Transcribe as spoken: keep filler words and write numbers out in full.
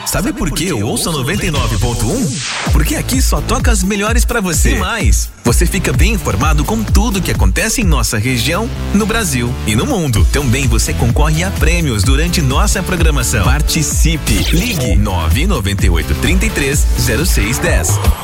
Sabe por que eu ouço noventa e nove ponto um? Porque aqui só toca as melhores pra você. E mais, você fica bem informado com tudo que acontece em nossa região, no Brasil e no mundo. Também você concorre a prêmios durante nossa programação. Participe. Ligue nove nove oito, três três, zero seis um zero.